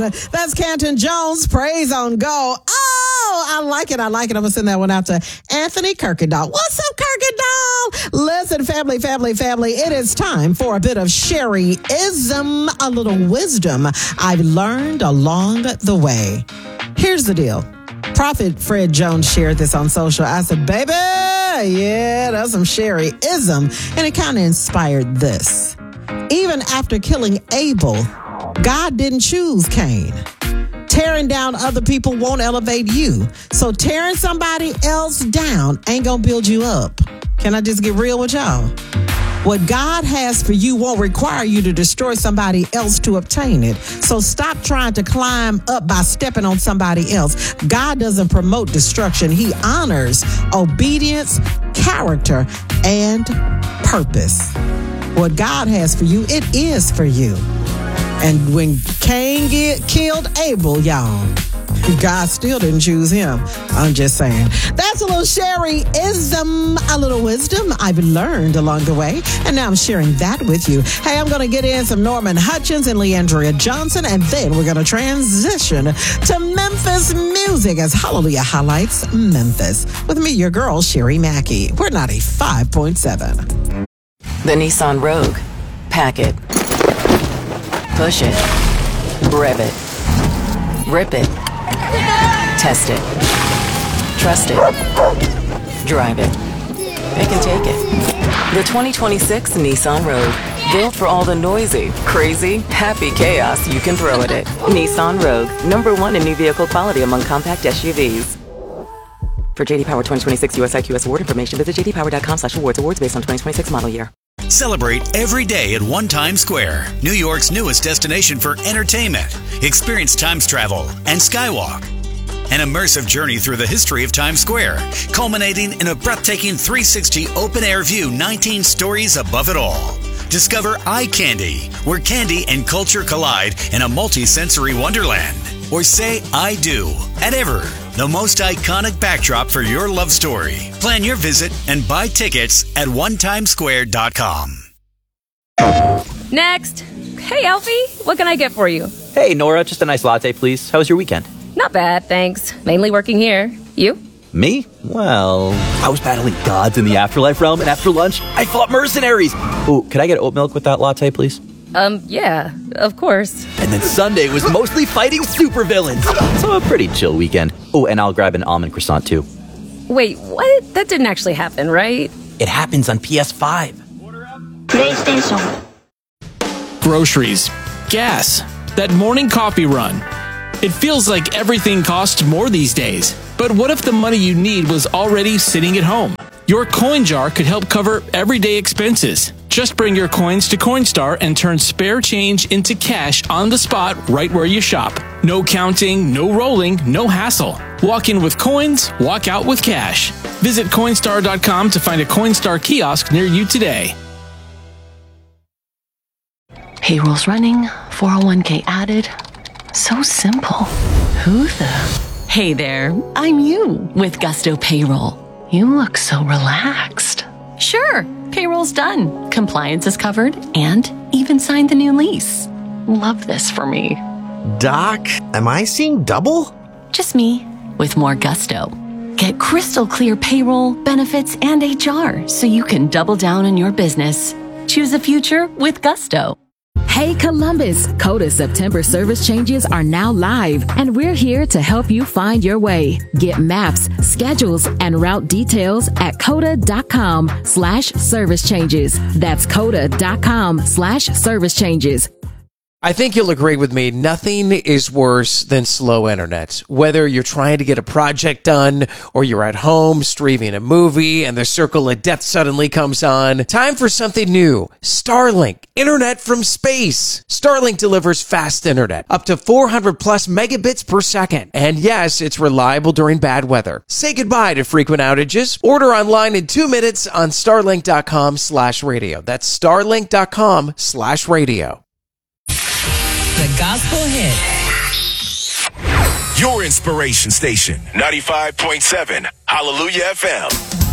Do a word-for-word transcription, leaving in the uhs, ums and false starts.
That's Canton Jones, Praise on Go. Oh, I like it. I like it. I'm going to send that one out to Anthony Kirkendall. What's up, Kirkendall? Listen, family, family, family, it is time for a bit of Sherry-ism, a little wisdom I've learned along the way. Here's the deal. Prophet Fred Jones shared this on social. I said, baby, yeah, that's some Sherry-ism. And it kind of inspired this. Even after killing Abel, God didn't choose Cain. Tearing down other people won't elevate you. So tearing somebody else down ain't gonna build you up. Can I just get real with y'all? What God has for you won't require you to destroy somebody else to obtain it. So stop trying to climb up by stepping on somebody else. God doesn't promote destruction. He honors obedience, character, and purpose. What God has for you, it is for you. And when Cain get killed Abel, y'all, God still didn't choose him. I'm just saying. That's a little Sherry-ism, a little wisdom I've learned along the way. And now I'm sharing that with you. Hey, I'm going to get in some Norman Hutchins and Leandria Johnson, and then we're going to transition to Memphis music as Hallelujah highlights Memphis. With me, your girl, Sherry Mackey. We're ninety-five point seven. The Nissan Rogue. Pack it. Push it. Rev it. Rip it. Test it. Trust it. Drive it. It can take it. The twenty twenty-six Nissan Rogue. Built for all the noisy, crazy, happy chaos you can throw at it. Nissan Rogue. Number one in new vehicle quality among compact S U Vs. For J D Power twenty twenty-six U S I Q S award information, visit jdpower.com slash awards. Awards based on twenty twenty-six model year. Celebrate every day at One Times Square, New York's newest destination for entertainment. Experience Times travel and Skywalk. An immersive journey through the history of Times Square, culminating in a breathtaking three sixty open-air view, nineteen stories above it all. Discover Eye Candy, where candy and culture collide in a multi-sensory wonderland. Or say I do at Ever, the most iconic backdrop for your love story. Plan your visit and buy tickets at one times square dot com. Next. Hey, Alfie, what can I get for you? Hey, Nora, just a nice latte, please. How was your weekend? Not bad, thanks. Mainly working here. You? Me? Well, I was battling gods in the afterlife realm, and after lunch, I fought mercenaries. Ooh, could I get oat milk with that latte, please? Um, yeah, of course. And then Sunday was mostly fighting supervillains. So a pretty chill weekend. Oh, and I'll grab an almond croissant, too. Wait, what? That didn't actually happen, right? It happens on P S five. PlayStation. Groceries. Gas. That morning coffee run. It feels like everything costs more these days. But what if the money you need was already sitting at home? Your coin jar could help cover everyday expenses. Just bring your coins to Coinstar and turn spare change into cash on the spot right where you shop. No counting, no rolling, no hassle. Walk in with coins, walk out with cash. Visit Coinstar dot com to find a Coinstar kiosk near you today. Payroll's running, four oh one k added. So simple. Who the? Hey there, I'm you with Gusto Payroll. You look so relaxed. Sure, payroll's done. Compliance is covered and even signed the new lease. Love this for me. Doc, am I seeing double? Just me with more gusto. Get crystal clear payroll, benefits, and H R so you can double down on your business. Choose a future with Gusto. Hey Columbus, Coda September service changes are now live, and we're here to help you find your way. Get maps, schedules, and route details at coda.com slash service changes. That's coda.com slash service changes. I think you'll agree with me, nothing is worse than slow internet. Whether you're trying to get a project done or you're at home streaming a movie and the circle of death suddenly comes on, time for something new. Starlink, internet from space. Starlink delivers fast internet, up to four hundred plus megabits per second. And yes, it's reliable during bad weather. Say goodbye to frequent outages. Order online in two minutes on starlink.com slash radio. That's starlink.com slash radio. The Gospel Hit. Your inspiration station, ninety-five point seven, Hallelujah F M.